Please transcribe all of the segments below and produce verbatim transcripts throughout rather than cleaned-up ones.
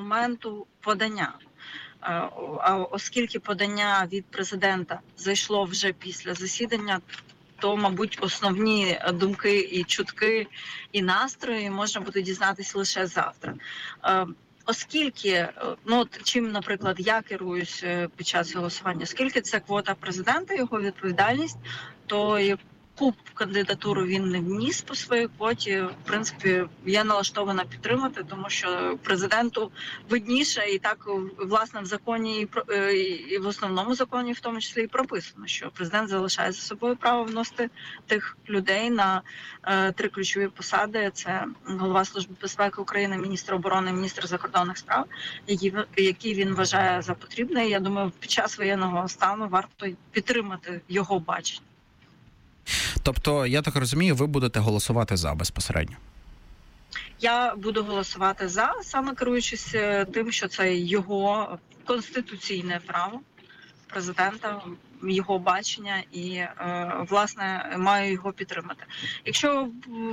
моменту подання. А оскільки подання від президента зайшло вже після засідання, то, мабуть, основні думки і чутки, і настрої можна буде дізнатися лише завтра. Оскільки, ну, чим, наприклад, я керуюсь під час голосування, оскільки це квота президента, його відповідальність, то яку кандидатуру він не вніс по своїй квоті, в принципі, я налаштована підтримати, тому що президенту видніше, і так, власне, в законі, і в основному законі, в тому числі, і прописано, що президент залишає за собою право вносити тих людей на е, три ключові посади. Це голова Служби безпеки України, міністр оборони, міністр закордонних справ, які, які він вважає за потрібне. Я думаю, під час воєнного стану варто підтримати його бачення. Тобто, я так розумію, ви будете голосувати за безпосередньо? Я буду голосувати за, саме керуючись тим, що це його конституційне право президента, його бачення і, власне, маю його підтримати. Якщо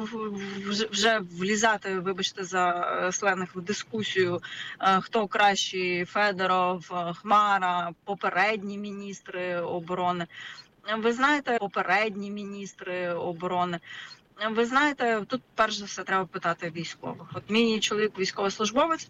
вже влізати, вибачте за сленг, в дискусію, хто кращий, Федоров, Хмара, попередні міністри оборони, ви знаєте, попередні міністри оборони, ви знаєте, тут перш за все треба питати військових. От мій чоловік військовослужбовець,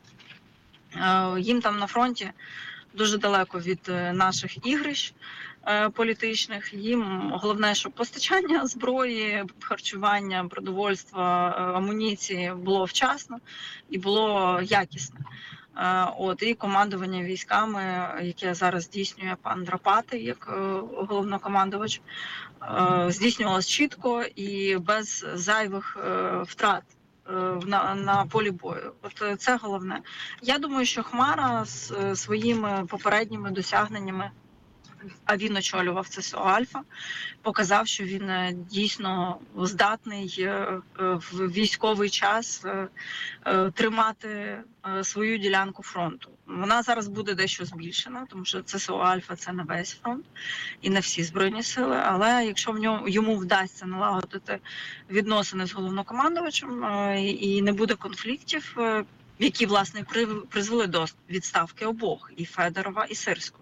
їм там на фронті дуже далеко від наших ігрищ політичних. Їм головне, щоб постачання зброї, харчування, продовольства, амуніції було вчасно і було якісне. От, і командування військами, яке зараз здійснює пан Драпатий як головнокомандувач, здійснювалось чітко і без зайвих втрат на, на полі бою. От це головне. Я думаю, що Хмара з своїми попередніми досягненнями, а він очолював ЦСО Альфа, показав, що він дійсно здатний в військовий час тримати свою ділянку фронту. Вона зараз буде дещо збільшена, тому що ЦСО Альфа – це не весь фронт і не всі Збройні сили, але якщо в ньому, йому вдасться налагодити відносини з головнокомандувачем і не буде конфліктів, які, власне, призвели до відставки обох, і Федорова, і Сирського.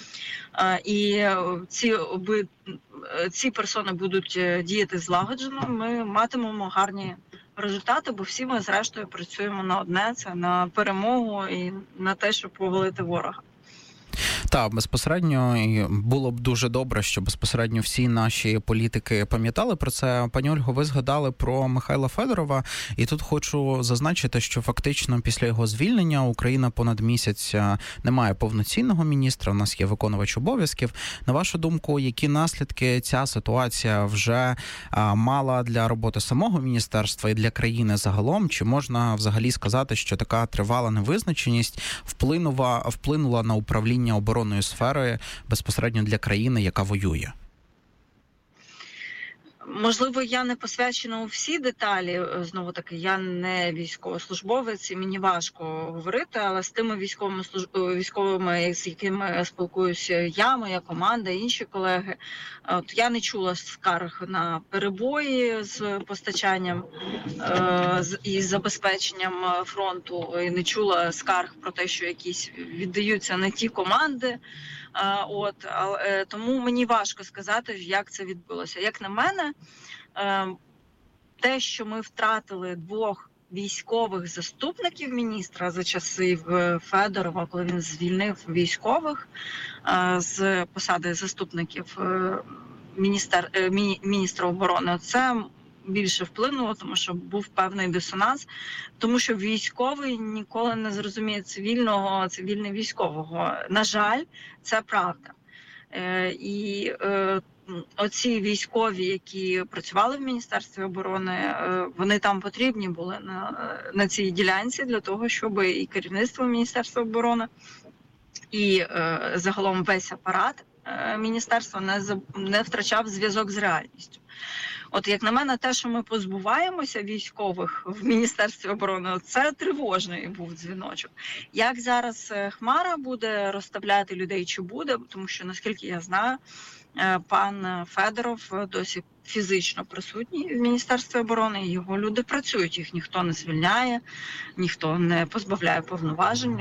І ці оби ці персони будуть діяти злагоджено, ми матимемо гарні результати, бо всі ми зрештою працюємо на одне, це на перемогу і на те, щоб повалити ворога. Так, безпосередньо, і було б дуже добре, що безпосередньо всі наші політики пам'ятали про це. Пані Ольго, ви згадали про Михайла Федорова, і тут хочу зазначити, що фактично після його звільнення Україна понад місяць не має повноцінного міністра, у нас є виконувач обов'язків. На вашу думку, які наслідки ця ситуація вже мала для роботи самого міністерства і для країни загалом? Чи можна взагалі сказати, що така тривала невизначеність вплинула, вплинула на управління обороною сфери безпосередньо для країни, яка воює? Можливо, я не посвячена у всі деталі, знову таки, я не військовослужбовець, і мені важко говорити, але з тими військовими, військовими, з якими спілкуюся я, моя команда, інші колеги, от я не чула скарг на перебої з постачанням е, і забезпеченням фронту, і не чула скарг про те, що якісь віддаються не ті команди. От, тому мені важко сказати, як це відбулося. Як на мене, те, що ми втратили двох військових заступників міністра за часів Федорова, коли він звільнив військових з посади заступників міністр, міністра оборони, це більше вплинуло, тому що був певний дисонанс, тому що військовий ніколи не зрозуміє цивільного, а цивільний військового. На жаль, це правда. Е, і е, оці військові, які працювали в Міністерстві оборони, е, вони там потрібні були на, на цій ділянці для того, щоб і керівництво Міністерства оборони, і е, загалом весь апарат е, міністерства не, не втрачав зв'язок з реальністю. От, як на мене, те, що ми позбуваємося військових в Міністерстві оборони, це тривожний був дзвіночок. Як зараз Хмара буде розставляти людей, чи буде, тому що, наскільки я знаю, пан Федоров досі фізично присутній в Міністерстві оборони, його люди працюють, їх ніхто не звільняє, ніхто не позбавляє повноважень.